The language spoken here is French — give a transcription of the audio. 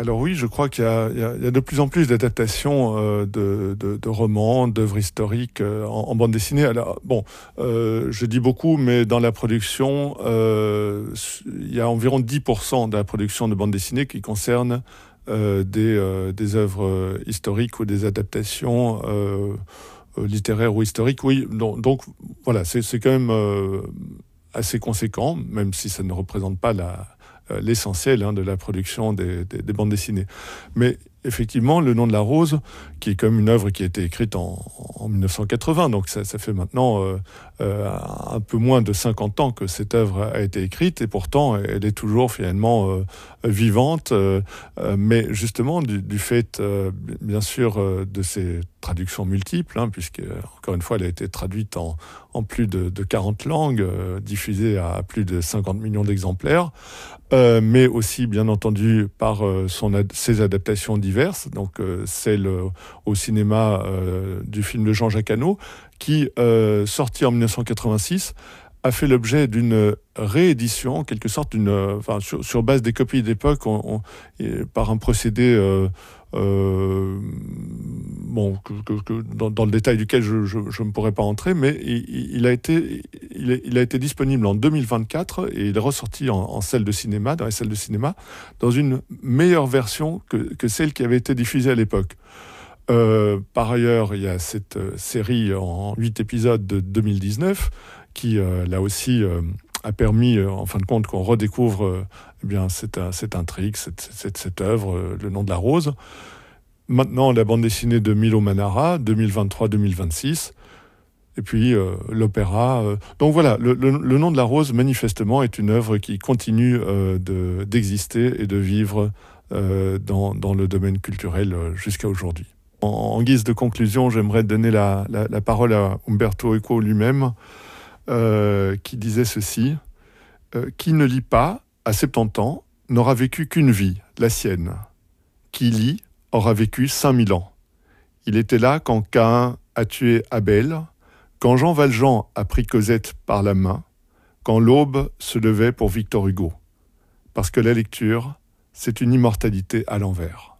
Alors oui, je crois qu'il y a de plus en plus d'adaptations de romans, d'œuvres historiques en bande dessinée. Alors bon, je dis beaucoup, mais dans la production, il y a environ 10% de la production de bande dessinée qui concerne des œuvres historiques ou des adaptations littéraires ou historiques. Oui, donc voilà, c'est quand même assez conséquent, même si ça ne représente pas l'essentiel de la production des bandes dessinées. Mais effectivement, Le Nom de la Rose, qui est comme une œuvre qui a été écrite en 1980, donc ça fait maintenant un peu moins de 50 ans que cette œuvre a été écrite, et pourtant elle est toujours finalement vivante, mais justement du fait, bien sûr, de ses traductions multiples, puisque, encore une fois, elle a été traduite en plus de 40 langues, diffusée à plus de 50 millions d'exemplaires, mais aussi, bien entendu, par ses adaptations diverses, donc celle au cinéma du film de Jean-Jacques Hano, qui, sorti en 1986, a fait l'objet d'une réédition, en quelque sorte, sur base des copies d'époque, par un procédé dans le détail duquel je ne pourrais pas entrer, mais il a été disponible en 2024 et il est ressorti en salle de cinéma, dans les salles de cinéma, dans une meilleure version que celle qui avait été diffusée à l'époque. Par ailleurs, il y a cette série en 8 épisodes de 2019 qui, là aussi, a permis, en fin de compte, qu'on redécouvre cette intrigue, cette œuvre, Le Nom de la Rose. Maintenant, la bande dessinée de Milo Manara, 2023-2026, et puis l'opéra. Donc voilà, le Nom de la Rose, manifestement, est une œuvre qui continue d'exister et de vivre dans le domaine culturel jusqu'à aujourd'hui. En guise de conclusion, j'aimerais donner la parole à Umberto Eco lui-même, qui disait ceci: qui ne lit pas, à 70 ans, n'aura vécu qu'une vie, la sienne. Qui lit aura vécu 5000 ans. Il était là quand Caïn a tué Abel, quand Jean Valjean a pris Cosette par la main, quand l'aube se levait pour Victor Hugo. Parce que la lecture, c'est une immortalité à l'envers.